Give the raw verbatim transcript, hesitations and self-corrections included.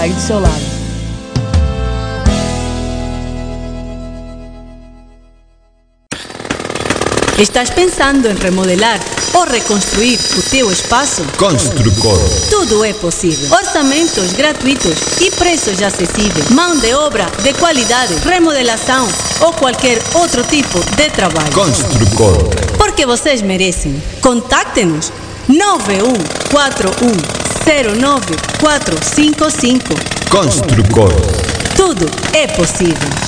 aí do seu lado. Estás pensando em remodelar ou reconstruir o teu espaço? Construcor. Tudo é possível. Orçamentos gratuitos e preços acessíveis. Mão de obra de qualidade, remodelação ou qualquer outro tipo de trabalho. Construcor. Porque vocês merecem. Contacte-nos nove um quatro um zero nove quatro cinco cinco. Construcor. Tudo é possível.